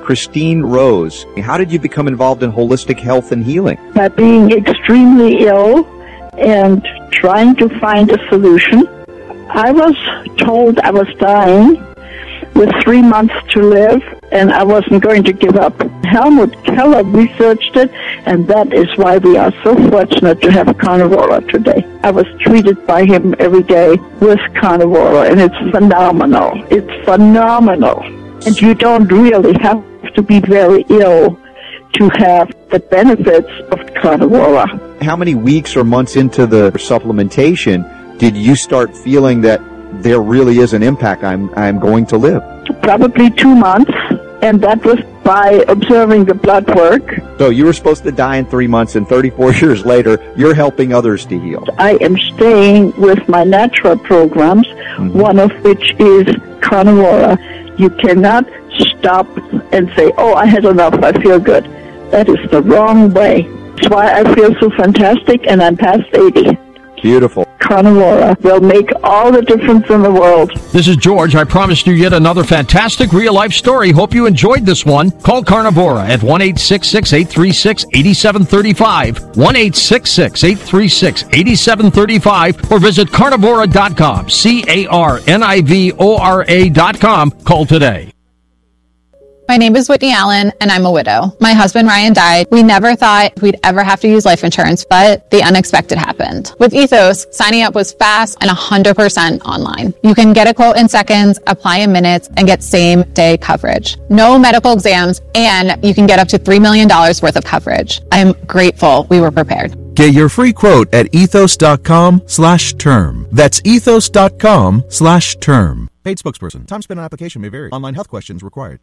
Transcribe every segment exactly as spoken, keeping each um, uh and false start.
Christine Rose. How did you become involved in holistic health and healing? By being extremely ill and trying to find a solution. I was told I was dying with three months to live, and I wasn't going to give up. Helmut Keller researched it, and that is why we are so fortunate to have Carnivora today. I was treated by him every day with Carnivora, and it's phenomenal. It's phenomenal. And you don't really have to be very ill to have the benefits of Carnivora. How many weeks or months into the supplementation did you start feeling that there really is an impact? I'm I'm going to live. Probably two months, and that was by observing the blood work. So you were supposed to die in three months, and thirty-four years later, you're helping others to heal. I am staying with my natural programs, mm-hmm. one of which is Carnivora. You cannot stop and say, oh, I had enough, I feel good. That is the wrong way. That's why I feel so fantastic, and I'm past eighty. Beautiful. Carnivora will make all the difference in the world. This is George. I promised you yet another fantastic real-life story. Hope you enjoyed this one. Call Carnivora at one eight six six, eight three six, eight seven three five, one eight six six, eight three six, eight seven three five, or visit carnivora dot com, C A R N I V O R A dot com. Call today. My name is Whitney Allen, and I'm a widow. My husband, Ryan, died. We never thought we'd ever have to use life insurance, but the unexpected happened. With Ethos, signing up was fast and one hundred percent online. You can get a quote in seconds, apply in minutes, and get same-day coverage. No medical exams, and you can get up to three million dollars worth of coverage. I'm grateful we were prepared. Get your free quote at ethos.com slash term. That's ethos.com slash term. Paid spokesperson. Time spent on application may vary. Online health questions required.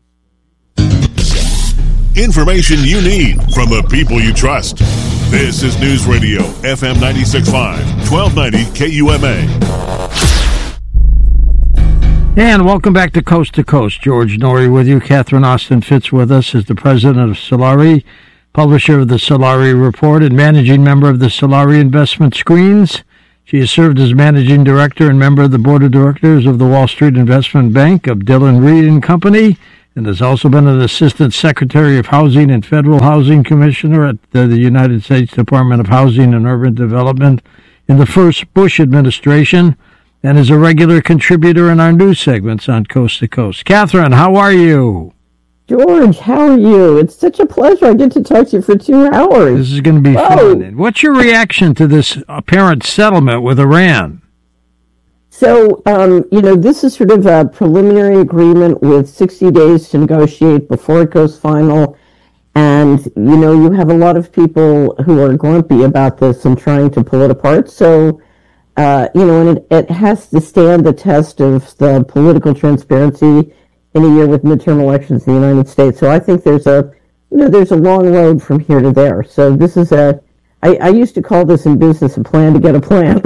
Information you need from the people you trust. This is News Radio, F M ninety-six point five, twelve ninety K U M A. And welcome back to Coast to Coast. George Noory with you. Catherine Austin Fitz with us as the president of Solari, publisher of the Solari Report, and managing member of the Solari Investment Screens. She has served as managing director and member of the board of directors of the Wall Street Investment Bank of Dillon Read and Company, and has also been an assistant secretary of housing and federal housing commissioner at the, the United States Department of Housing and Urban Development in the first Bush administration, and is a regular contributor in our news segments on Coast to Coast. Catherine, how are you? George, how are you? It's such a pleasure. I get to talk to you for two hours. This is going to be Whoa. fun. And what's your reaction to this apparent settlement with Iran? So, um, you know, this is sort of a preliminary agreement with sixty days to negotiate before it goes final. And, you know, you have a lot of people who are grumpy about this and trying to pull it apart. So, uh, you know, and it, it has to stand the test of the political transparency in a year with midterm elections in the United States. So I think there's a, you know, there's a long road from here to there. So this is a, I, I used to call this in business a plan to get a plan.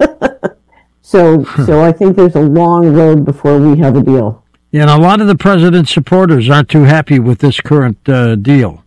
So, so I think there's a long road before we have a deal. Yeah, and a lot of the president's supporters aren't too happy with this current uh, deal.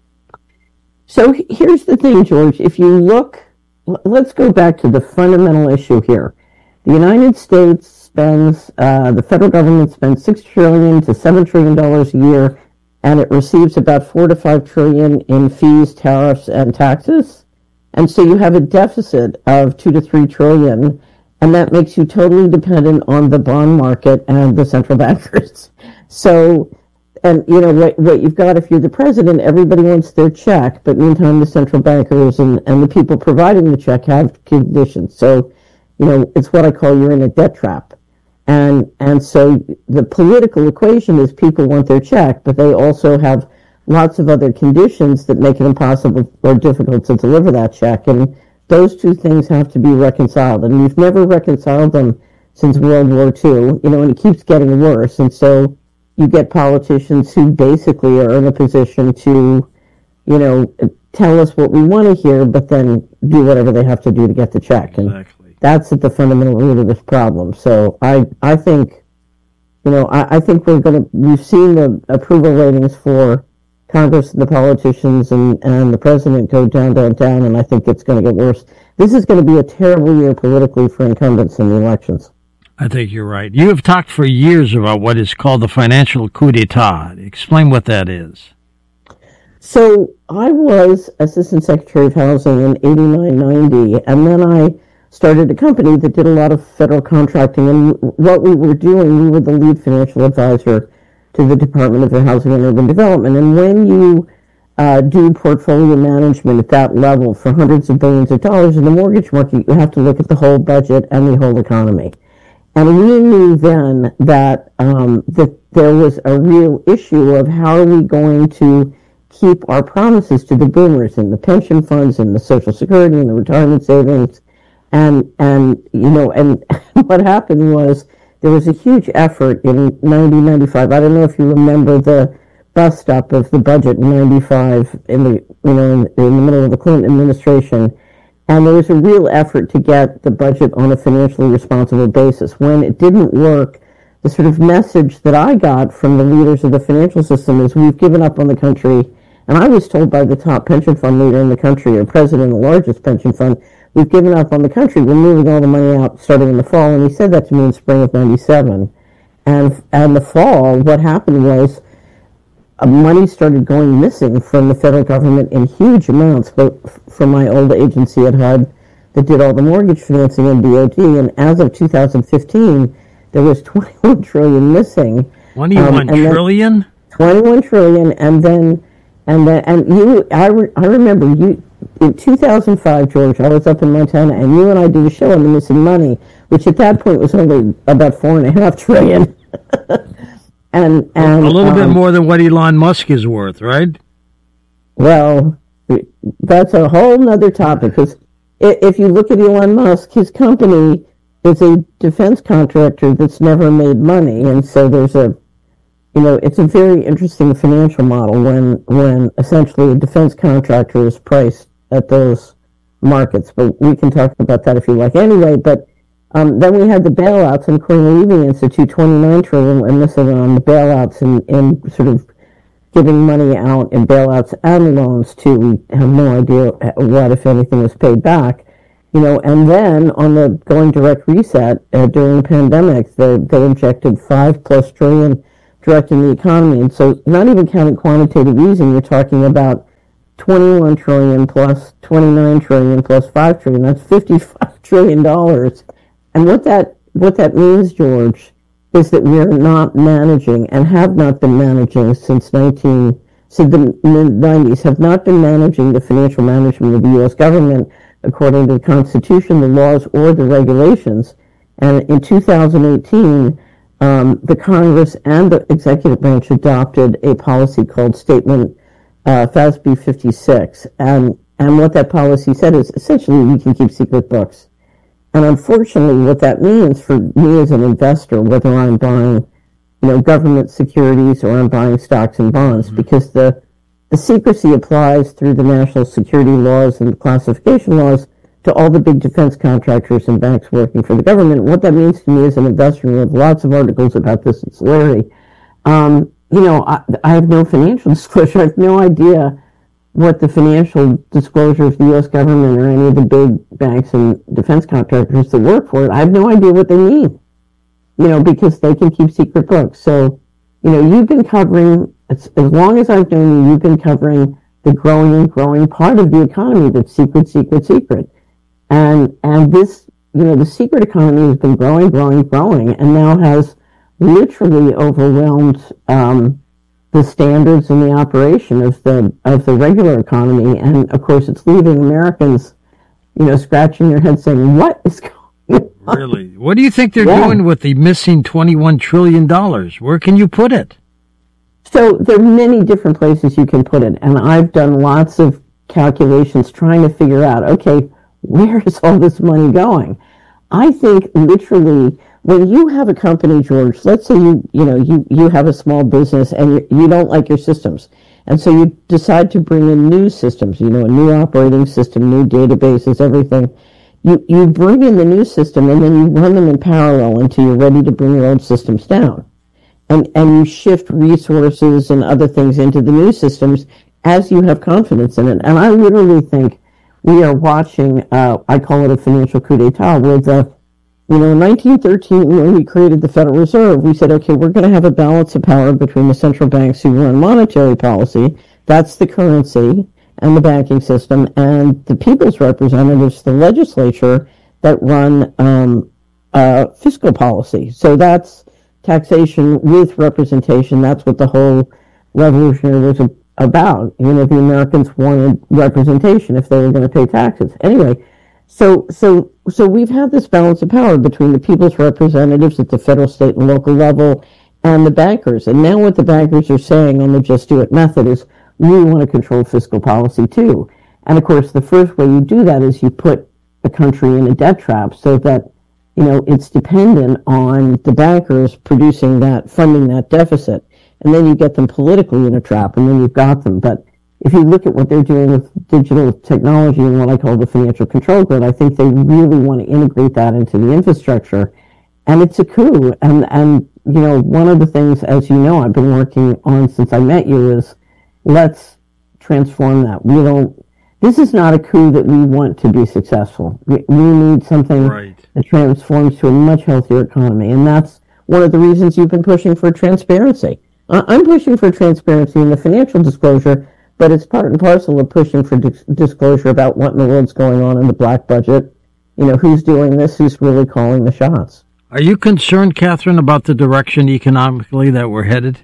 So here's the thing, George. If you look, let's go back to the fundamental issue here. The United States spends, uh, the federal government spends six trillion dollars to seven trillion dollars a year, and it receives about four to five trillion dollars in fees, tariffs, and taxes. And so you have a deficit of two to three trillion dollars. And that makes you totally dependent on the bond market and the central bankers. So, and you know, what, what you've got, if you're the president, everybody wants their check, but meantime, the central bankers and, and the people providing the check have conditions. So, you know, it's what I call you're in a debt trap. And, and so the political equation is people want their check, but they also have lots of other conditions that make it impossible or difficult to deliver that check. And those two things have to be reconciled, and we've never reconciled them since World War Two, you know, and it keeps getting worse. And so you get politicians who basically are in a position to, you know, tell us what we want to hear, but then do whatever they have to do to get the check. And exactly. That's at the fundamental root of this problem. So I, I think, you know, I, I think we're going to, we've seen the approval ratings for Congress and the politicians and, and the president go down, down, down, and I think it's going to get worse. This is going to be a terrible year politically for incumbents in the elections. I think you're right. You have talked for years about what is called the financial coup d'etat. Explain what that is. So I was Assistant Secretary of Housing in eighty-nine ninety, and then I started a company that did a lot of federal contracting. And what we were doing, we were the lead financial advisor to the Department of Housing and Urban Development. And when you uh, do portfolio management at that level for hundreds of billions of dollars in the mortgage market, you have to look at the whole budget and the whole economy. And we knew then that um, that there was a real issue of how are we going to keep our promises to the boomers and the pension funds and the Social Security and the retirement savings. And, and you know, and what happened was there was a huge effort in ninety, ninety-five. I don't know if you remember the bust up of the budget in ninety-five in the, you know, in, in the middle of the Clinton administration. And there was a real effort to get the budget on a financially responsible basis. When it didn't work, the sort of message that I got from the leaders of the financial system is we've given up on the country. And I was told by the top pension fund leader in the country, or president of the largest pension fund, we've given up on the country. We're moving all the money out starting in the fall. And he said that to me in spring of ninety-seven. And and the fall, what happened was uh, money started going missing from the federal government in huge amounts, but from my old agency at H U D that did all the mortgage financing in D O D. And as of two thousand fifteen, there was twenty-one trillion missing. twenty-one um, trillion? twenty-one trillion, and then and then and you, I, re, I remember you in two thousand five, George. I was up in Montana, and you and I did a show on the missing money, which at that point was only about four and a half trillion. and and a little um, bit more than what Elon Musk is worth, right? Well, that's a whole nother topic, because if you look at Elon Musk, his company is a defense contractor that's never made money, and so there's a, you know, it's a very interesting financial model when when essentially a defense contractor is priced at those markets. But we can talk about that if you like. Anyway, but um, then we had the bailouts, and Cornell Levy Institute, twenty-nine trillion dollars, and missing on the bailouts and, and sort of giving money out in bailouts and loans too. We have no idea what, if anything, was paid back. You know, and then on the going direct reset uh, during the pandemic, they, they injected five plus trillion direct in the economy. And so not even counting quantitative easing, you're talking about twenty-one trillion plus twenty-nine trillion plus five trillion. That's fifty-five trillion dollars. And what that, what that means, George, is that we're not managing and have not been managing since nineteen, since the mid nineties, have not been managing the financial management of the U S government according to the Constitution, the laws, or the regulations. And in two thousand eighteen, um, the Congress and the executive branch adopted a policy called Statement uh, F A S B fifty-six. And, and what that policy said is essentially we can keep secret books. And unfortunately, what that means for me as an investor, whether I'm buying, you know, government securities or I'm buying stocks and bonds, mm-hmm. because the The secrecy applies through the national security laws and the classification laws to all the big defense contractors and banks working for the government. What that means to me as an investor, and we have lots of articles about this in Solari, um, you know, I, I have no financial disclosure. I have no idea what the financial disclosure of the U S government or any of the big banks and defense contractors that work for it. I have no idea what they mean, you know, because they can keep secret books. So, you know, you've been covering, as, as long as I've known you, you've been covering the growing and growing part of the economy that's secret, secret, secret. And, and this, you know, the secret economy has been growing, growing, growing, and now has literally overwhelmed um, the standards and the operation of the, of the regular economy. And of course, it's leaving Americans, you know, scratching their heads saying, what is going on? Really? What do you think they're yeah. doing with the missing twenty-one trillion dollars? Where can you put it? So there are many different places you can put it. And I've done lots of calculations trying to figure out, okay, where is all this money going? I think literally when you have a company, George, let's say you, you know, you, you have a small business and you, you don't like your systems. And so you decide to bring in new systems, you know, a new operating system, new databases, everything. You, you bring in the new system and then you run them in parallel until you're ready to bring your old systems down. And, and you shift resources and other things into the new systems as you have confidence in it. And I literally think we are watching, uh, I call it a financial coup d'etat, where the, you know, in nineteen thirteen, when we created the Federal Reserve, we said, okay, we're going to have a balance of power between the central banks who run monetary policy, that's the currency and the banking system, and the people's representatives, the legislature, that run um, uh, fiscal policy. So that's taxation with representation. That's what the whole revolutionary was about. You know, the Americans wanted representation if they were going to pay taxes. Anyway, so so so we've had this balance of power between the people's representatives at the federal, state, and local level and the bankers. And now what the bankers are saying on the Just Do It method is, we want to control fiscal policy too. And of course, the first way you do that is you put a country in a debt trap so that, you know, it's dependent on the bankers producing that, funding that deficit. And then you get them politically in a trap, and then you've got them. But if you look at what they're doing with digital technology and what I call the financial control grid, I think they really want to integrate that into the infrastructure. And it's a coup. And, and, you know, one of the things, as you know, I've been working on since I met you is, let's transform that. We don't, this is not a coup that we want to be successful. We, we need something right. that transforms to a much healthier economy. And that's one of the reasons you've been pushing for transparency. Uh, I'm pushing for transparency in the financial disclosure, but it's part and parcel of pushing for dis- disclosure about what in the world's going on in the black budget. You know, who's doing this, who's really calling the shots. Are you concerned, Catherine, about the direction economically that we're headed?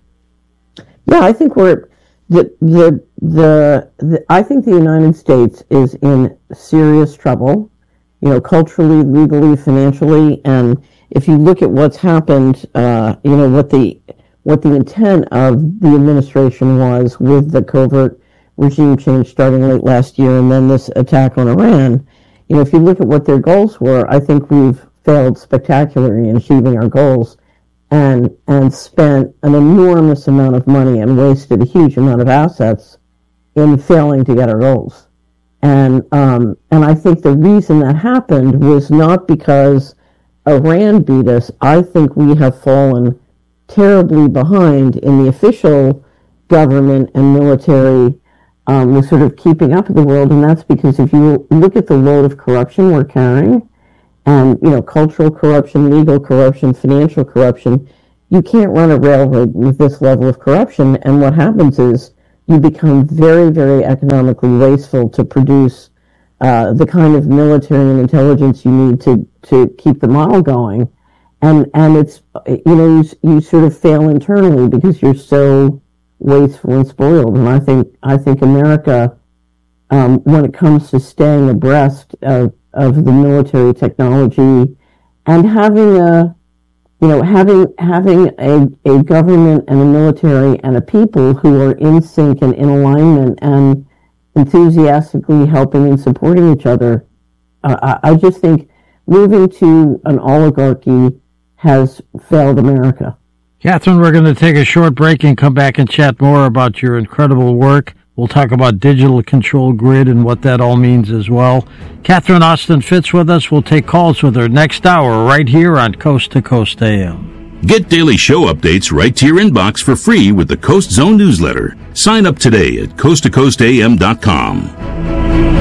Yeah, I think we're, The, the, the, the, I think the United States is in serious trouble, you know, culturally, legally, financially, and if you look at what's happened, uh, you know, what the, what the intent of the administration was with the covert regime change starting late last year and then this attack on Iran, you know, if you look at what their goals were, I think we've failed spectacularly in achieving our goals. And, and spent an enormous amount of money and wasted a huge amount of assets in failing to get our goals. And, um, and I think the reason that happened was not because Iran beat us. I think we have fallen terribly behind in the official government and military, um, with sort of keeping up with the world. And that's because if you look at the load of corruption we're carrying, and, you know, cultural corruption, legal corruption, financial corruption, you can't run a railroad with this level of corruption. And what happens is you become very, very economically wasteful to produce uh, the kind of military and intelligence you need to, to keep the model going. And, and it's, you know, you, you sort of fail internally because you're so wasteful and spoiled. And I think, I think America, um, when it comes to staying abreast of of the military technology and having a, you know, having, having a, a government and a military and a people who are in sync and in alignment and enthusiastically helping and supporting each other. Uh, I just think moving to an oligarchy has failed America. Catherine, we're going to take a short break and come back and chat more about your incredible work. We'll talk about digital control grid and what that all means as well. Catherine Austin Fitts with us. We'll take calls with her next hour right here on Coast to Coast A M. Get daily show updates right to your inbox for free with the Coast Zone newsletter. Sign up today at coast to coast a m dot com.